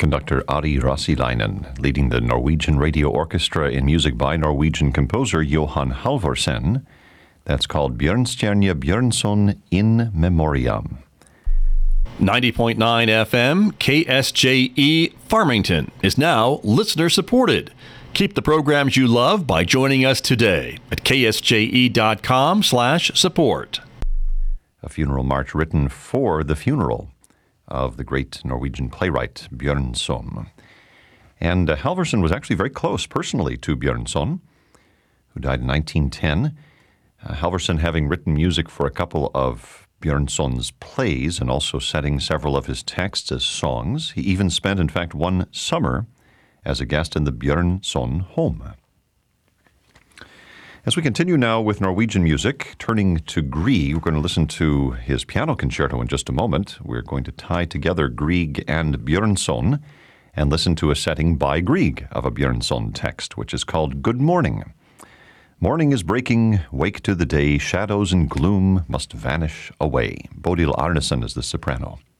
Conductor Ari Rassilainen, leading the Norwegian Radio Orchestra in music by Norwegian composer Johan Halvorsen. That's called Bjørnstjerne Bjørnson in Memoriam. 90.9 FM KSJE Farmington is now listener-supported. Keep the programs you love by joining us today at ksje.com/support. A funeral march written for the funeral of the great Norwegian playwright Bjørnson. And Halvorsen was actually very close personally to Bjørnson, who died in 1910. Halvorsen having written music for a couple of Bjørnson's plays and also setting several of his texts as songs. He even spent, in fact, one summer as a guest in the Bjørnson home. As we continue now with Norwegian music, turning to Grieg, we're going to listen to his piano concerto in just a moment. We're going to tie together Grieg and Bjørnson and listen to a setting by Grieg of a Bjørnson text, which is called Good Morning. Morning is breaking, wake to the day, shadows and gloom must vanish away. Bodil Arnesen is the soprano.